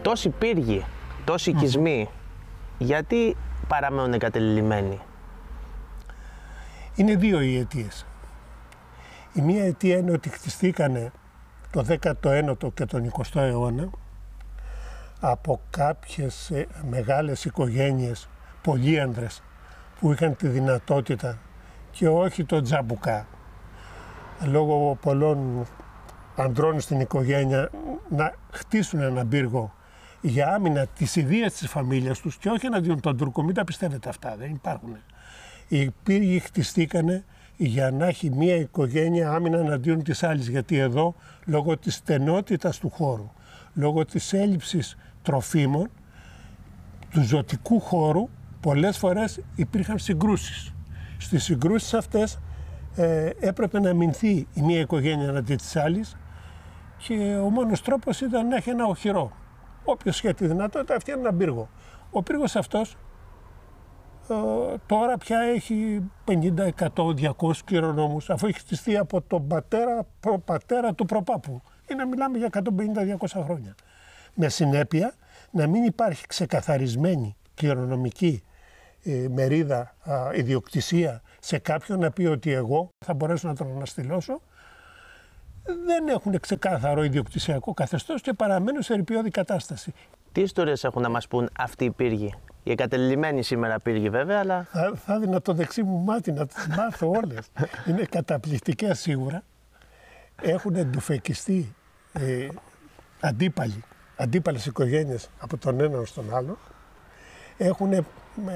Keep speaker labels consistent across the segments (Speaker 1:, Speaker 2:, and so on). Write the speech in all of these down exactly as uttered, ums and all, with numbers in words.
Speaker 1: Τόσοι πύργοι, τόσοι mm. οικισμοί, γιατί παραμένουν εγκατελειμμένοι?
Speaker 2: Είναι δύο οι αιτίες. Η μία αιτία είναι ότι χτιστήκανε το δέκατο ένατο και τον εικοστό αιώνα από κάποιες μεγάλες οικογένειες, πολύανδρες, που είχαν τη δυνατότητα και όχι το τζαμπουκά, λόγω πολλών ανδρών στην οικογένεια, να χτίσουν ένα πύργο για άμυνα της ιδείας της φαμίλιας τους και όχι εναντίον των Τούρκων. Μην τα πιστεύετε αυτά, δεν υπάρχουν. Οι πύργοι χτιστήκανε για να έχει μία οικογένεια άμυνα εναντίον της άλλης, γιατί εδώ λόγω της στενότητας του χώρου, λόγω της έλλειψης τροφίμων, του ζωτικού χώρου, πολλές φορές υπήρχαν συγκρούσεις. Στις συγκρούσεις αυτές ε, έπρεπε να αμυνθεί η μία οικογένεια εναντί της άλλης και ο μόνος τρόπος ήταν να έχει ένα οχυρό. Όποιος είχε τη δυνατότητα φτιάχνει έναν πύργο. Ο πύργος αυτός ε, τώρα πια έχει πενήντα, εκατό, διακόσιους κληρονόμους, αφού έχει χτιστεί από τον πατέρα, προπατέρα του προπάπου. Είναι να μιλάμε για εκατόν πενήντα με διακόσια χρόνια. Με συνέπεια να μην υπάρχει ξεκαθαρισμένη κληρονομική ε, μερίδα, α, ιδιοκτησία σε κάποιον να πει ότι εγώ θα μπορέσω να τον αναστηλώσω. Δεν έχουν ξεκάθαρο ιδιοκτησιακό καθεστώς και παραμένουν σε ερειπιώδη κατάσταση.
Speaker 1: Τι ιστορίες έχουν να μας πούν αυτοί οι πύργοι? Οι εγκατελειμμένοι σήμερα πύργοι βέβαια, αλλά...
Speaker 2: Θα, θα έδινα το δεξί μου μάτι να τις μάθω όλες. Είναι καταπληκτικές σίγουρα. Έχουν εντουφεκιστεί ε, αντίπαλοι, αντίπαλες οικογένειες από τον έναν στον άλλο. Έχουν ε,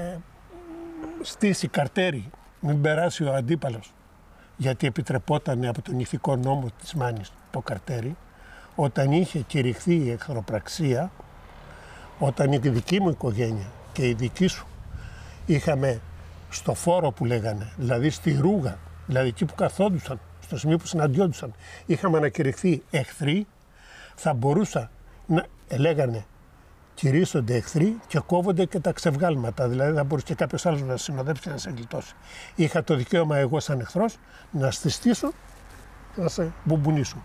Speaker 2: στήσει καρτέρι, μην περάσει ο αντίπαλος, γιατί επιτρεπόταν από τον ηθικό νόμο της Μάνης το καρτέρι. Όταν είχε κηρυχθεί η εχθροπραξία, όταν η δική μου οικογένεια και η δική σου είχαμε στο φόρο που λέγανε, δηλαδή στη ρούγα, δηλαδή εκεί που καθόντουσαν, στο σημείο που συναντιόντουσαν, είχαμε ανακηρυχθεί εχθροί, θα μπορούσα να λέγανε κηρύσσονται εχθροί και κόβονται και τα ξεβγάλματα. Δηλαδή θα μπορούσε και κάποιος άλλος να συνοδέψει και να σε γλιτώσει. Είχα το δικαίωμα εγώ σαν εχθρός να στιστήσω, να σε μπουμπουνίσω.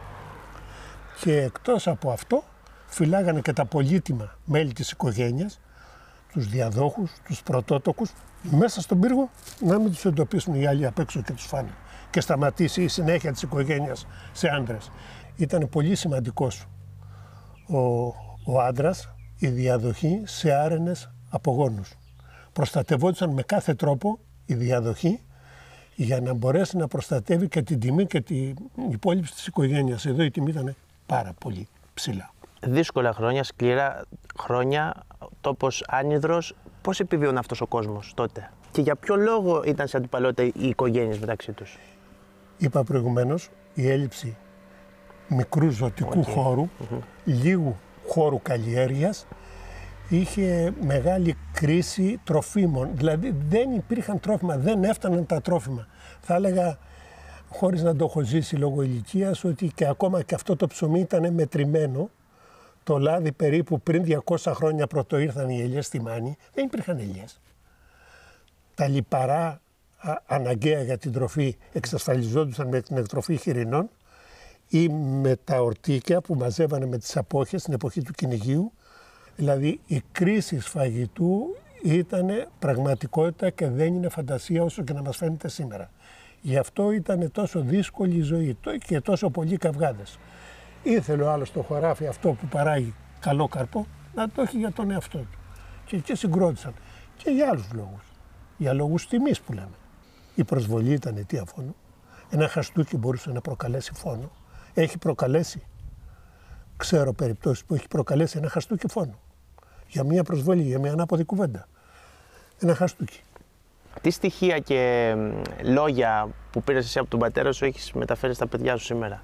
Speaker 2: Και εκτός από αυτό φυλάγανε και τα πολύτιμα μέλη της οικογένειας, τους διαδόχους, τους πρωτότοκους, μέσα στον πύργο να μην τους εντοπίσουν οι άλλοι απ' έξω και τους φάνε. Και σταματήσει η συνέχεια της οικογένειας σε άντρες. Ήταν πολύ σημαντικός ο, ο άντρας, η διαδοχή σε άρενες απογόνους. Προστατευόντουσαν με κάθε τρόπο η διαδοχή για να μπορέσει να προστατεύει και την τιμή και την υπόλοιψη της οικογένειας. Εδώ η τιμή ήταν πάρα πολύ ψηλά.
Speaker 1: Δύσκολα χρόνια, σκληρά χρόνια, τόπος άνυδρος. Πώς επιβίωνε αυτός ο κόσμος τότε και για ποιο λόγο ήταν σε αντιπαλότητα οι οικογένειες μεταξύ τους?
Speaker 2: Είπα προηγουμένως, η έλλειψη μικρού ζωτικού okay. χώρου, mm-hmm. λίγου χώρου καλλιέργειας, είχε μεγάλη κρίση τροφίμων. Δηλαδή δεν υπήρχαν τρόφιμα, δεν έφταναν τα τρόφιμα. Θα έλεγα, χωρίς να το έχω ζήσει λόγω ηλικίας, ότι και ακόμα και αυτό το ψωμί ήταν μετρημένο. Το λάδι περίπου πριν διακόσια χρόνια πρωτο ήρθαν οι ελιές στη Μάνη, δεν υπήρχαν ελιές. Τα λιπαρά α, αναγκαία για την τροφή εξασφαλιζόντουσαν με την εκτροφή χοιρινών ή με τα ορτίκια που μαζεύανε με τις απόχες στην εποχή του κυνηγίου. Δηλαδή η κρίση σφαγητού ήταν πραγματικότητα και δεν είναι φαντασία όσο και να μας φαίνεται σήμερα. Γι' αυτό ήταν τόσο δύσκολη η ζωή και τόσο πολλοί καυγάδες. Ήθελε ο άλλος το χωράφι αυτό που παράγει καλό καρπό να το έχει για τον εαυτό του. Και εκεί συγκρότησαν. Και για άλλους λόγους. Για λόγους τιμής που λέμε. Η προσβολή ήταν αιτία φόνου. Ένα χαστούκι μπορούσε να προκαλέσει φόνο. Έχει προκαλέσει. Ξέρω περιπτώσεις που έχει προκαλέσει ένα χαστούκι φόνο. Για μια προσβολή, για μια ανάποδη κουβέντα. Ένα χαστούκι.
Speaker 1: Τι στοιχεία και λόγια που πήρες εσύ από τον πατέρα σου έχεις μεταφέρει στα παιδιά σου σήμερα?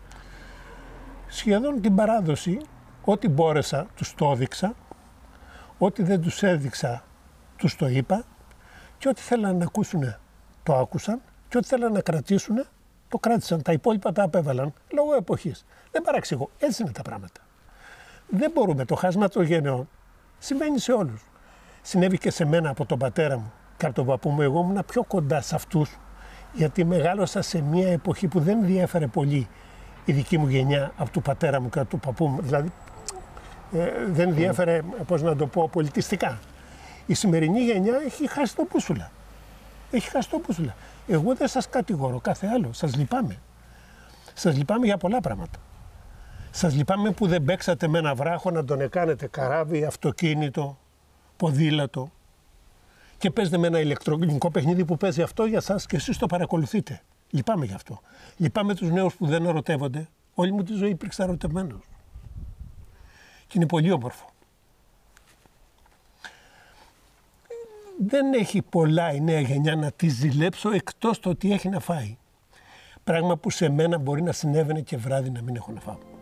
Speaker 2: Σχεδόν την παράδοση, ό,τι μπόρεσα τους το έδειξα, ό,τι δεν τους έδειξα τους το είπα και ό,τι θέλαν να ακούσουν το άκουσαν και ό,τι θέλαν να κρατήσουν το κράτησαν. Τα υπόλοιπα τα απέβαλαν λόγω εποχής. Δεν παραξηγώ, έτσι είναι τα πράγματα. Δεν μπορούμε, το χάσμα των γενεών συμβαίνει σε όλους. Συνέβη και σε μένα από τον πατέρα μου και από τον παππού μου. Εγώ ήμουν πιο κοντά σε αυτούς γιατί μεγάλωσα σε μια εποχή που δεν διέφερε πολύ η δική μου γενιά από του πατέρα μου και από του παππού μου. Δηλαδή ε, δεν διέφερε, πώς να το πω, πολιτιστικά. Η σημερινή γενιά έχει χάσει το μπούσουλα. Έχει χάσει το μπούσουλα. Εγώ δεν σας κατηγορώ, κάθε άλλο. Σας λυπάμαι. Σας λυπάμαι για πολλά πράγματα. Σας λυπάμαι που δεν παίξατε με ένα βράχο να τον εκάνετε καράβι, αυτοκίνητο, ποδήλατο και παίζετε με ένα ηλεκτρονικό παιχνίδι που παίζει αυτό για σας και εσείς το παρακολουθείτε. Λυπάμαι γι' αυτό. Λυπάμαι τους νέους που δεν ερωτεύονται. Όλη μου τη ζωή υπήρξα ερωτευμένος. Και είναι πολύ όμορφο. Δεν έχει πολλά η νέα γενιά να τη ζηλέψω εκτός το ότι έχει να φάει. Πράγμα που σε μένα μπορεί να συνέβαινε και βράδυ να μην έχω να φάω.